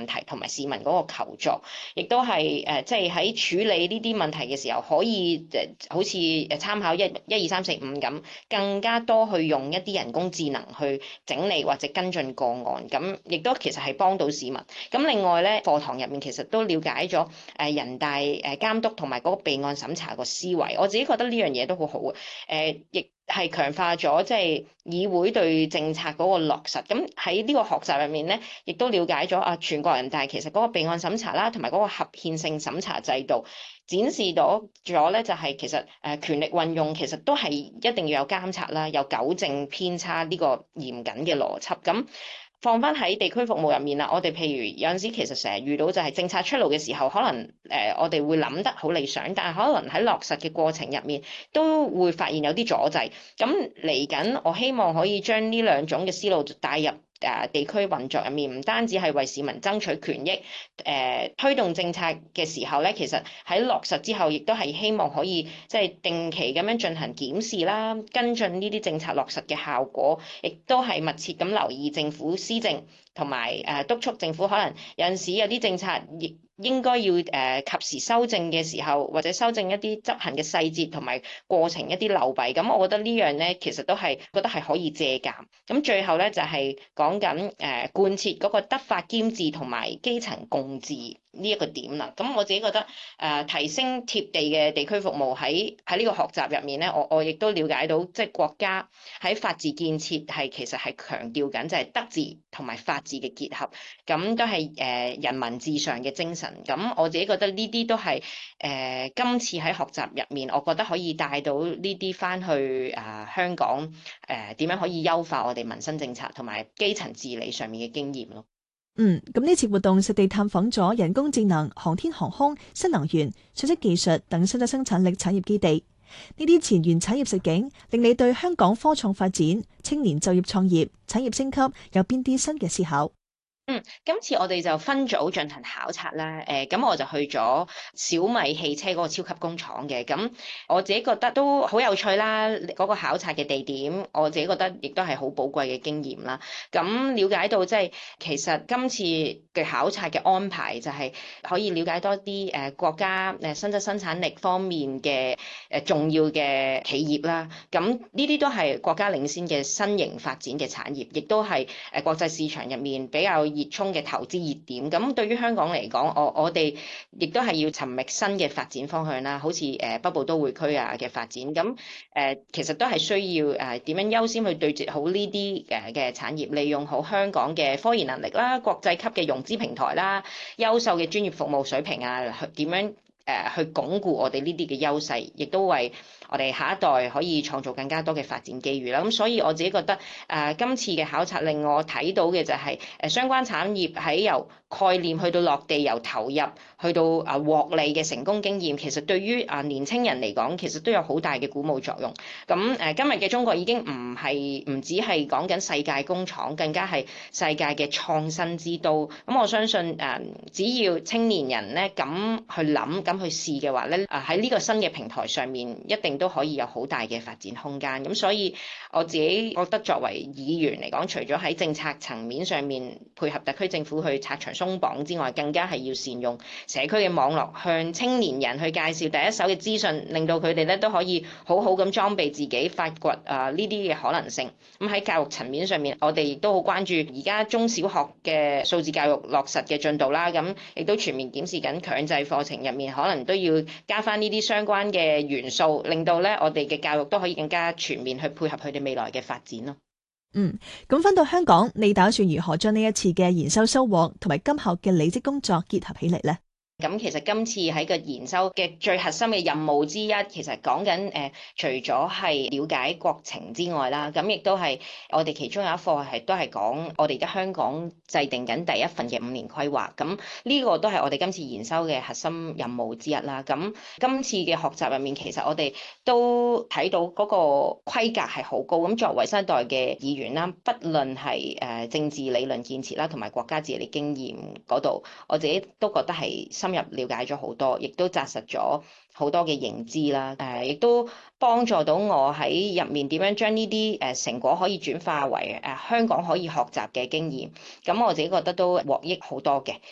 問題同埋市民嗰個求助，亦都係即係喺處理呢啲問題嘅時候，可以好似參考1、2、3、4、5咁，更加多去用一啲人工智能去整理或者跟進個案，咁亦都其實係幫到市民。咁另外咧，課堂入面其實都了解咗人大監督同埋嗰個備案審查個思維，我自己覺得呢樣嘢都好好嘅。亦係強化咗即係議會對政策嗰個落實。咁喺呢個學習入面咧，亦都了解咗全國人大其實嗰個備案審查啦，同埋嗰個合憲性審查制度，展示到咗咧就係其實權力運用其實都係一定要有監察啦，有糾正偏差呢個嚴謹嘅邏輯。咁放翻喺地區服務入面啦，我哋譬如有陣時其實成日遇到就係政策出爐嘅時候，可能我哋會諗得好理想，但係可能喺落實嘅過程入面都會發現有啲阻滯。咁嚟緊，我希望可以將呢兩種嘅思路帶入地區運作入面，唔單止係為市民爭取權益，推動政策嘅時候咧，其實喺落實之後，亦都係希望可以即係定期咁樣進行檢視啦，跟進呢啲政策落實嘅效果，亦都係密切咁留意政府施政，同埋督促政府可能有陣時有啲政策亦應該要及時修正嘅時候，或者修正一啲執行嘅細節同埋過程一啲漏弊。咁我覺得呢樣咧，其實都係覺得係可以借鑑。咁最後咧就係講緊貫徹嗰個德法兼治同埋基層共治呢一個點啦。咁我自己覺得提升貼地嘅地區服務喺呢個學習入面咧，我亦都了解到即係國家喺法治建設係其實係強調緊就係德治同埋法治嘅結合，咁都係人民至上嘅精神。咁我自己覺得呢啲都係今次喺學習入面，我覺得可以帶到呢啲翻去香港點樣可以優化我哋民生政策同埋基層治理上面嘅經驗咯。 咁呢次活動實地探訪咗人工智能、航天航空、新能源、信息技術等新質生產力產業基地，呢啲前沿產業實景，令你對香港科創發展、青年就業創業、產業升級有邊啲新嘅思考？ 今次我哋就分組進行考察啦。咁我就去咗小米汽車嗰個超級工廠嘅。咁我自己覺得都好有趣啦。嗰個考察嘅地點，我自己覺得亦都係好寶貴嘅經驗啦。咁了解到即係其實今次嘅考察嘅安排就係可以了解多啲國家新質生產力方面嘅重要嘅企業啦。咁呢啲都係國家領先嘅新型發展嘅產業，亦都係國際市場入面比較熱衷嘅投資熱點。咁對於香港嚟講，我哋亦都係要尋覓新嘅發展方向啦，好似北部都會區嘅發展。咁其實都係需要點樣優先去對接好呢啲嘅產業，利用好香港嘅科研能力啦、國際級嘅融資平台啦、優秀嘅專業服務水平啊，點樣去鞏固我哋呢啲嘅優勢，亦都為我哋下一代可以創造更加多嘅發展機遇啦。咁所以我自己覺得今次嘅考察令我睇到嘅就係相關產業喺由概念去到落地，由投入去到獲利嘅成功經驗，其實對於年青人嚟講，其實都有好大嘅鼓舞作用。咁今日嘅中國已經唔只係講緊世界工廠，更加係世界嘅創新之都。咁我相信只要青年人咧咁去諗、咁去試嘅話咧，喺呢個新嘅平台上面，一定都可以有好大嘅發展空間。咁所以我自己覺得作為議員嚟講，除咗喺政策層面上面配合特區政府去拆牆鬆綁之外，更加係要善用社區嘅網絡，向青年人去介紹第一手嘅資訊，令到佢哋咧都可以好好咁裝備自己，發掘呢啲嘅可能性。咁喺教育層面上面，我哋亦都好關注而家中小學嘅數字教育落實嘅進度啦。咁亦都全面檢視緊強制課程入面，可能都要加翻呢啲相關嘅元素，令到咧我哋嘅教育都可以更加全面去配合佢哋未來嘅發展咯。 咁返到香港，你打算如何將呢一次嘅研修收穫同埋今後嘅履職工作結合起嚟呢？ 咁其實今次喺個研修嘅最核心嘅任務之一，其實講緊除咗係了解國情之外啦，咁亦都係我哋其中有一課係都係講我哋而家香港制定緊第一份嘅5年規劃。咁呢個都係我哋今次研修嘅核心任務之一啦。咁今次嘅學習入面，其實我哋都睇到嗰個規格係好高。咁作為新一代嘅議員啦，不論係政治理論建設啦，同埋國家治理經驗嗰度，我自己都覺得係深入了解咗好多，亦都紮實咗好多嘅認知啦。亦都幫助到我喺入面點樣將呢啲成果可以轉化為香港可以學習嘅經驗。咁我自己覺得都獲益好多嘅。